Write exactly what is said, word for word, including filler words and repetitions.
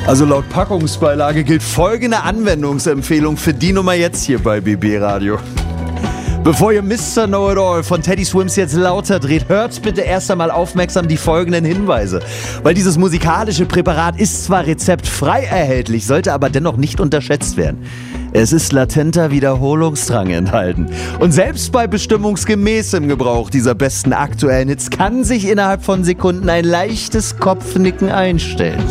Also laut Packungsbeilage gilt folgende Anwendungsempfehlung für die Nummer jetzt hier bei B B Radio. Bevor ihr Mister Know-it-all von Teddy Swims jetzt lauter dreht, hört bitte erst einmal aufmerksam die folgenden Hinweise. Weil dieses musikalische Präparat ist zwar rezeptfrei erhältlich, sollte aber dennoch nicht unterschätzt werden. Es ist latenter Wiederholungsdrang enthalten. Und selbst bei bestimmungsgemäßem Gebrauch dieser besten aktuellen Hits kann sich innerhalb von Sekunden ein leichtes Kopfnicken einstellen.